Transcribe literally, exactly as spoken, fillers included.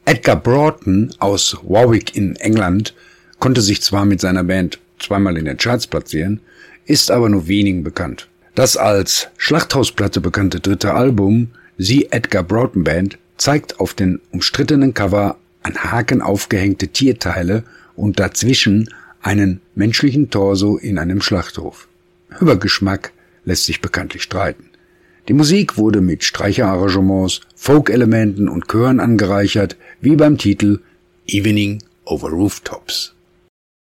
Edgar Broughton aus Warwick in England konnte sich zwar mit seiner Band zweimal in den Charts platzieren, ist aber nur wenigen bekannt. Das als Schlachthausplatte bekannte dritte Album, The Edgar Broughton Band, zeigt auf den umstrittenen Cover an Haken aufgehängte Tierteile und dazwischen einen menschlichen Torso in einem Schlachthof. Über Geschmack lässt sich bekanntlich streiten. Die Musik wurde mit Streicherarrangements, Folk-Elementen und Chören angereichert, wie beim Titel Evening over Rooftops.